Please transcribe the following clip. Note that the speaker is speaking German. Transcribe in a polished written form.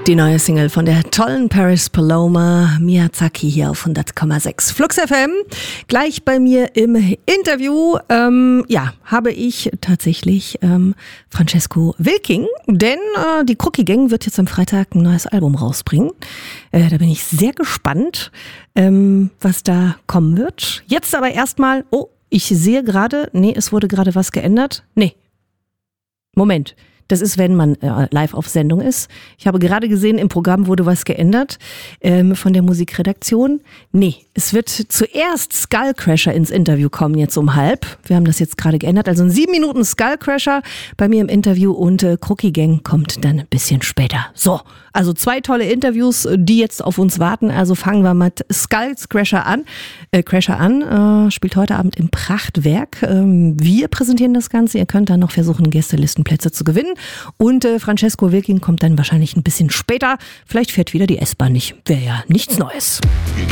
Die neue Single von der tollen Paris Paloma Miyazaki hier auf 100,6 Flux FM. Gleich bei mir im Interview habe ich tatsächlich Francesco Wilking, denn die Cookie Gang wird jetzt am Freitag ein neues Album rausbringen. Da bin ich sehr gespannt, was da kommen wird. Jetzt aber erstmal, ich sehe gerade, es wurde gerade was geändert. Moment. Das ist, wenn man live auf Sendung ist. Ich habe gerade gesehen, im Programm wurde was geändert von der Musikredaktion. Es wird zuerst Skullcrasher ins Interview kommen, jetzt um 12:30. Wir haben das jetzt gerade geändert. Also in 7 Minuten Skullcrasher bei mir im Interview und Cookie Gang kommt dann ein bisschen später. So, also 2 tolle Interviews, die jetzt auf uns warten. Also fangen wir mit Skullcrasher an. Spielt heute Abend im Prachtwerk. Wir präsentieren das Ganze. Ihr könnt dann noch versuchen, Gästelistenplätze zu gewinnen. Und Francesco Wilking kommt dann wahrscheinlich ein bisschen später. Vielleicht fährt wieder die S-Bahn nicht. Wäre ja nichts Neues.